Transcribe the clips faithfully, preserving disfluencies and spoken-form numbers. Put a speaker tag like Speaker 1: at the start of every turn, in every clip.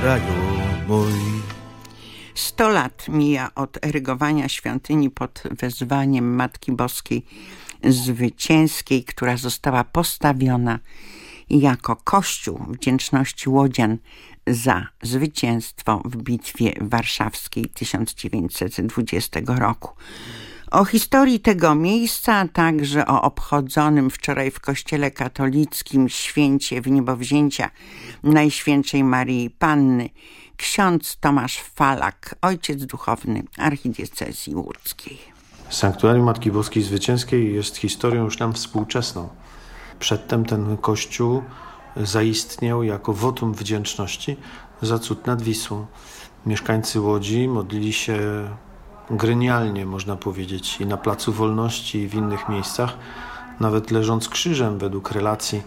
Speaker 1: kraju mój.
Speaker 2: Sto lat mija od erygowania świątyni pod wezwaniem Matki Boskiej Zwycięskiej, która została postawiona jako kościół wdzięczności łodzian za zwycięstwo w Bitwie Warszawskiej tysiąc dziewięćset dwudziestego roku. O historii tego miejsca, a także o obchodzonym wczoraj w Kościele katolickim święcie Wniebowzięcia Najświętszej Maryi Panny ksiądz Tomasz Falak, ojciec duchowny archidiecezji łódzkiej.
Speaker 3: Sanktuarium Matki Boskiej Zwycięskiej jest historią już nam współczesną. Przedtem ten kościół zaistniał jako wotum wdzięczności za cud nad Wisłą. Mieszkańcy Łodzi modlili się gremialnie, można powiedzieć, i na Placu Wolności, i w innych miejscach, nawet leżąc krzyżem według relacji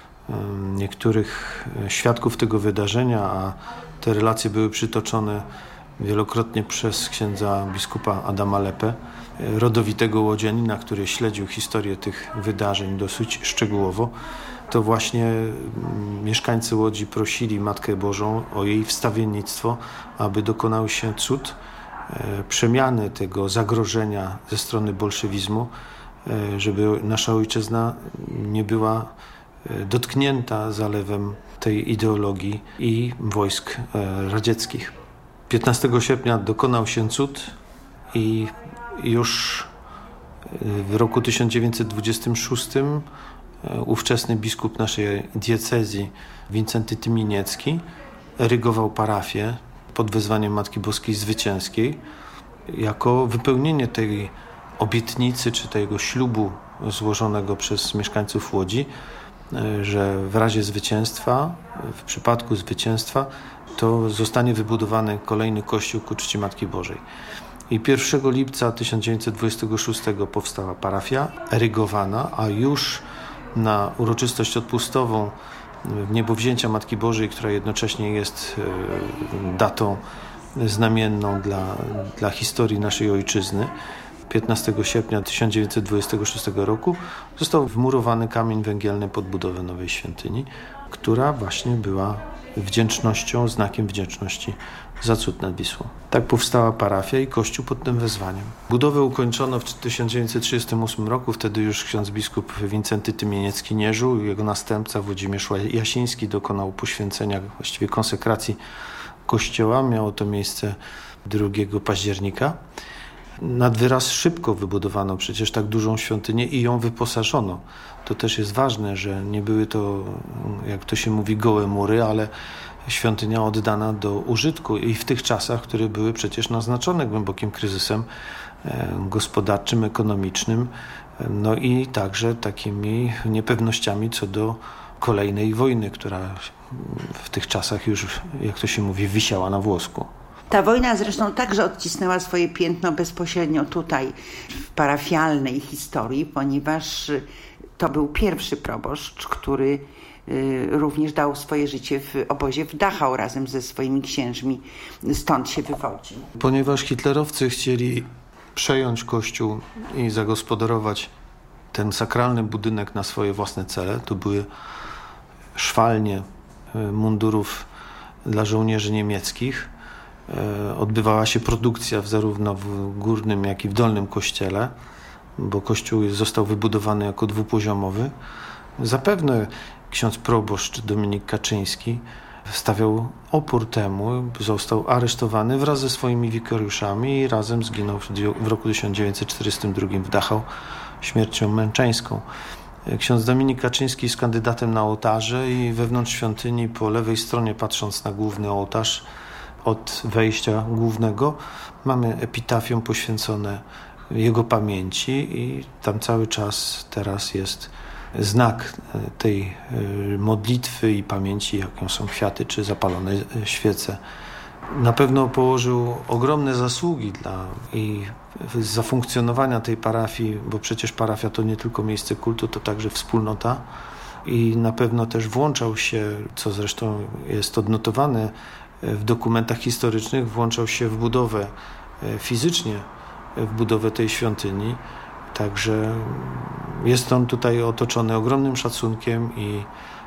Speaker 3: niektórych świadków tego wydarzenia, a te relacje były przytoczone wielokrotnie przez księdza biskupa Adama Lepę, rodowitego łodzianina, który śledził historię tych wydarzeń dosyć szczegółowo. To właśnie mieszkańcy Łodzi prosili Matkę Bożą o jej wstawiennictwo, aby dokonał się cud przemiany tego zagrożenia ze strony bolszewizmu, żeby nasza ojczyzna nie była dotknięta zalewem tej ideologii i wojsk radzieckich. piętnastego sierpnia dokonał się cud i już w roku tysiąc dziewięćset dwudziestym szóstym ówczesny biskup naszej diecezji, Wincenty Tymieniecki, erygował parafię pod wezwaniem Matki Boskiej Zwycięskiej jako wypełnienie tej obietnicy czy tego ślubu złożonego przez mieszkańców Łodzi, że w razie zwycięstwa, w przypadku zwycięstwa, to zostanie wybudowany kolejny kościół ku czci Matki Bożej. I pierwszego lipca tysiąc dziewięćset dwudziestego szóstego powstała parafia erygowana, a już na uroczystość odpustową Wniebowzięcia Matki Bożej, która jednocześnie jest datą znamienną dla, dla historii naszej ojczyzny, piętnastego sierpnia tysiąc dziewięćset dwudziestego szóstego roku został wmurowany kamień węgielny pod budowę nowej świątyni, która właśnie była wdzięcznością, znakiem wdzięczności za cud nad Wisłą. Tak powstała parafia i kościół pod tym wezwaniem. Budowę ukończono w tysiąc dziewięćset trzydziestym ósmym roku, wtedy już ksiądz biskup Wincenty Tymieniecki nie żył, jego następca Włodzimierz Jasiński dokonał poświęcenia, właściwie konsekracji kościoła. Miało to miejsce drugiego października. Nad wyraz szybko wybudowano przecież tak dużą świątynię i ją wyposażono. To też jest ważne, że nie były to, jak to się mówi, gołe mury, ale świątynia oddana do użytku i w tych czasach, które były przecież naznaczone głębokim kryzysem gospodarczym, ekonomicznym, no i także takimi niepewnościami co do kolejnej wojny, która w tych czasach już, jak to się mówi, wisiała na włosku.
Speaker 2: Ta wojna zresztą także odcisnęła swoje piętno bezpośrednio tutaj w parafialnej historii, ponieważ to był pierwszy proboszcz, który również dał swoje życie w obozie w Dachau razem ze swoimi księżmi. Stąd się wywodził.
Speaker 3: Ponieważ hitlerowcy chcieli przejąć kościół i zagospodarować ten sakralny budynek na swoje własne cele, to były szwalnie mundurów dla żołnierzy niemieckich. Odbywała się produkcja zarówno w górnym, jak i w dolnym kościele, bo kościół został wybudowany jako dwupoziomowy. Zapewne ksiądz proboszcz Dominik Kaczyński stawiał opór temu, został aresztowany wraz ze swoimi wikariuszami i razem zginął w roku tysiąc dziewięćset czterdziestym drugim w Dachau śmiercią męczeńską. Ksiądz Dominik Kaczyński jest kandydatem na ołtarze i wewnątrz świątyni po lewej stronie, patrząc na główny ołtarz, od wejścia głównego mamy epitafium poświęcone jego pamięci i tam cały czas teraz jest znak tej modlitwy i pamięci, jaką są kwiaty czy zapalone świece. Na pewno położył ogromne zasługi dla i zafunkcjonowania tej parafii, bo przecież parafia to nie tylko miejsce kultu, to także wspólnota i na pewno też włączał się, co zresztą jest odnotowane w dokumentach historycznych, włączał się w budowę fizycznie, w budowę tej świątyni. Także jest on tutaj otoczony ogromnym szacunkiem i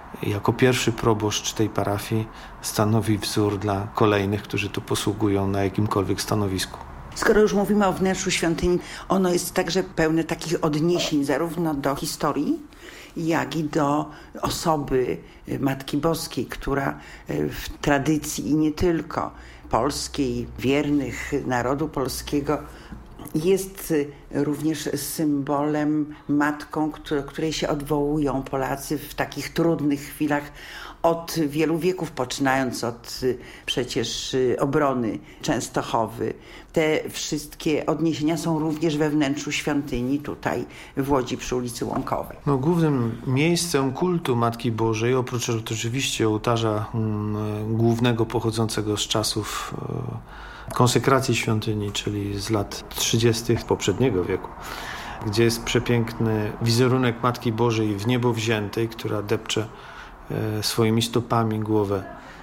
Speaker 3: jako pierwszy proboszcz tej parafii stanowi wzór dla kolejnych, którzy tu posługują na jakimkolwiek stanowisku.
Speaker 2: Skoro już mówimy o wnętrzu świątyni, ono jest także pełne takich odniesień zarówno do historii, jak i do osoby Matki Boskiej, która w tradycji i nie tylko polskiej, wiernych narodu polskiego, jest również symbolem, matką, której się odwołują Polacy w takich trudnych chwilach od wielu wieków, poczynając od przecież obrony Częstochowy. Te wszystkie odniesienia są również we wnętrzu świątyni tutaj w Łodzi przy ulicy Łąkowej.
Speaker 3: No, głównym miejscem kultu Matki Bożej, oprócz oczywiście ołtarza mm, głównego pochodzącego z czasów e, konsekracji świątyni, czyli z lat trzydziestych poprzedniego wieku, gdzie jest przepiękny wizerunek Matki Bożej w niebo wziętej, która depcze e, swoimi stopami głowę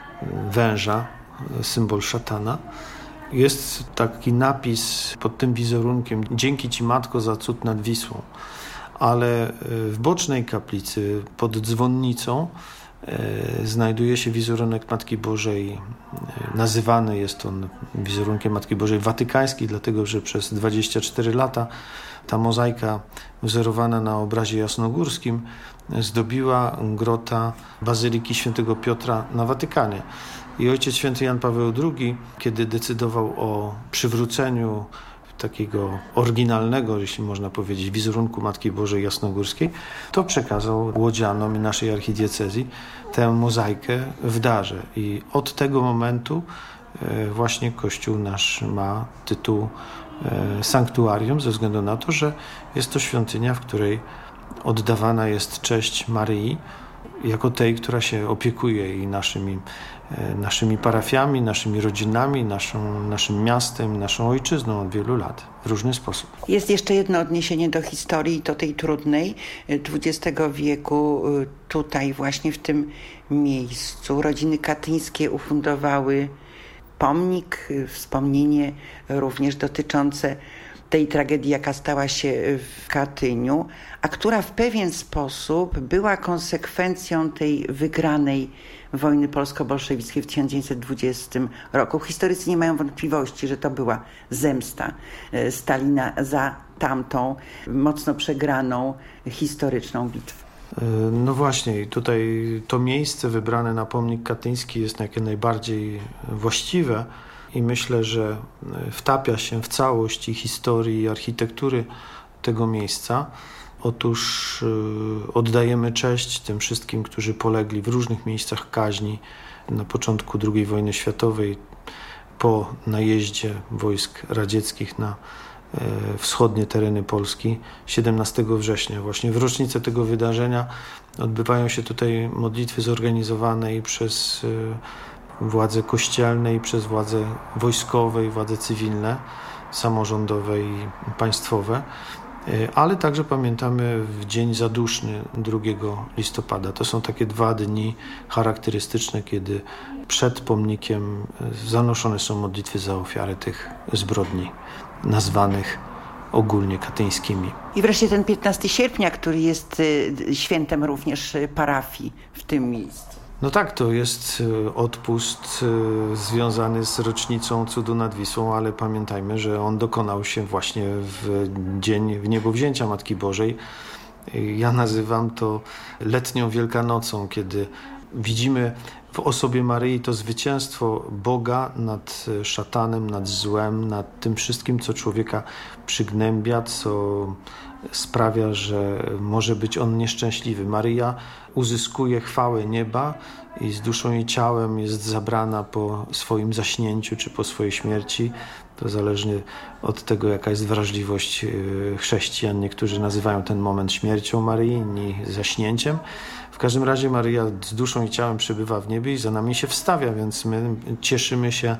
Speaker 3: węża, symbol szatana. Jest taki napis pod tym wizerunkiem: dzięki Ci, Matko, za cud nad Wisłą. Ale w bocznej kaplicy pod dzwonnicą znajduje się wizerunek Matki Bożej. Nazywany jest on wizerunkiem Matki Bożej watykańskiej, dlatego że przez dwadzieścia cztery lata ta mozaika wzorowana na obrazie jasnogórskim zdobiła grota Bazyliki Świętego Piotra na Watykanie. I Ojciec Święty Jan Paweł drugi, kiedy decydował o przywróceniu takiego oryginalnego, jeśli można powiedzieć, wizerunku Matki Bożej Jasnogórskiej, to przekazał łodzianom i naszej archidiecezji tę mozaikę w darze. I od tego momentu właśnie Kościół nasz ma tytuł sanktuarium, ze względu na to, że jest to świątynia, w której oddawana jest cześć Maryi, jako tej, która się opiekuje i naszymi, naszymi parafiami, naszymi rodzinami, naszą, naszym miastem, naszą ojczyzną od wielu lat w różny sposób.
Speaker 2: Jest jeszcze jedno odniesienie do historii, do tej trudnej dwudziestego wieku. Tutaj właśnie w tym miejscu rodziny katyńskie ufundowały pomnik, wspomnienie również dotyczące tej tragedii, jaka stała się w Katyniu, a która w pewien sposób była konsekwencją tej wygranej wojny polsko-bolszewickiej w tysiąc dziewięćset dwudziestym roku. Historycy nie mają wątpliwości, że to była zemsta Stalina za tamtą mocno przegraną historyczną bitwę.
Speaker 3: No właśnie, i tutaj to miejsce wybrane na pomnik katyński jest jak najbardziej właściwe i myślę, że wtapia się w całość i historii i architektury tego miejsca. Otóż yy, oddajemy cześć tym wszystkim, którzy polegli w różnych miejscach kaźni na początku drugiej wojny światowej, po najeździe wojsk radzieckich na yy, wschodnie tereny Polski siedemnastego września. Właśnie w rocznicę tego wydarzenia odbywają się tutaj modlitwy zorganizowane i przez yy, władze kościelne, i przez władze wojskowe, i władze cywilne, samorządowe i państwowe. Ale także pamiętamy w dzień zaduszny drugiego listopada. To są takie dwa dni charakterystyczne, kiedy przed pomnikiem zanoszone są modlitwy za ofiary tych zbrodni, nazwanych ogólnie katyńskimi.
Speaker 2: I wreszcie ten piętnastego sierpnia, który jest świętem również parafii w tym miejscu.
Speaker 3: No tak, to jest odpust związany z rocznicą cudu nad Wisłą, ale pamiętajmy, że on dokonał się właśnie w dzień w niebowzięcia Matki Bożej. Ja nazywam to letnią Wielkanocą, kiedy widzimy w osobie Maryi to zwycięstwo Boga nad szatanem, nad złem, nad tym wszystkim, co człowieka przygnębia, co sprawia, że może być on nieszczęśliwy. Maryja uzyskuje chwałę nieba i z duszą i ciałem jest zabrana po swoim zaśnięciu czy po swojej śmierci. To zależnie od tego, jaka jest wrażliwość chrześcijan. Niektórzy nazywają ten moment śmiercią Maryi, inni zaśnięciem. W każdym razie Maryja z duszą i ciałem przebywa w niebie i za nami się wstawia, więc my cieszymy się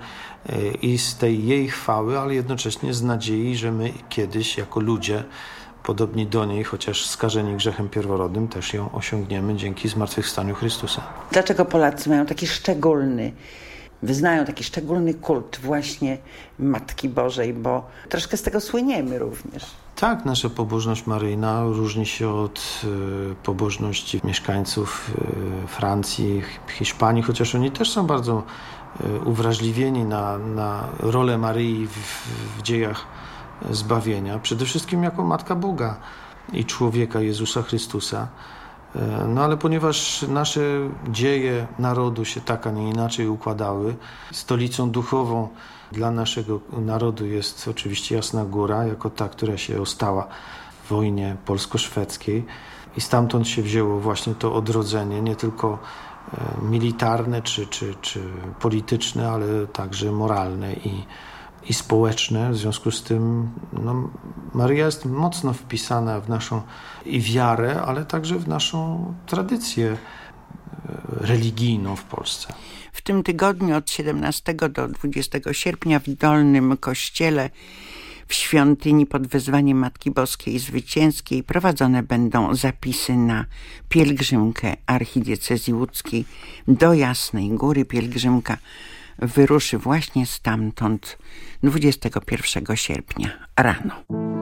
Speaker 3: i z tej jej chwały, ale jednocześnie z nadziei, że my kiedyś jako ludzie podobni do niej, chociaż skażeni grzechem pierworodnym, też ją osiągniemy dzięki zmartwychwstaniu Chrystusa.
Speaker 2: Dlaczego Polacy mają taki szczególny, wyznają taki szczególny kult właśnie Matki Bożej, bo troszkę z tego słyniemy również?
Speaker 3: Tak, nasza pobożność maryjna różni się od y, pobożności mieszkańców y, Francji, Hiszpanii, chociaż oni też są bardzo y, uwrażliwieni na, na rolę Maryi w, w dziejach zbawienia. Przede wszystkim jako Matka Boga i człowieka Jezusa Chrystusa. Y, no ale ponieważ nasze dzieje narodu się tak, a nie inaczej układały, stolicą duchową dla naszego narodu jest oczywiście Jasna Góra, jako ta, która się ostała w wojnie polsko-szwedzkiej. I stamtąd się wzięło właśnie to odrodzenie, nie tylko militarne czy, czy, czy polityczne, ale także moralne i, i społeczne. W związku z tym no, Maryja jest mocno wpisana w naszą i wiarę, ale także w naszą tradycję religijną w Polsce.
Speaker 2: W tym tygodniu od siedemnastego do dwudziestego sierpnia w Dolnym Kościele w świątyni pod wezwaniem Matki Boskiej Zwycięskiej prowadzone będą zapisy na pielgrzymkę archidiecezji łódzkiej do Jasnej Góry. Pielgrzymka wyruszy właśnie stamtąd dwudziestego pierwszego sierpnia rano.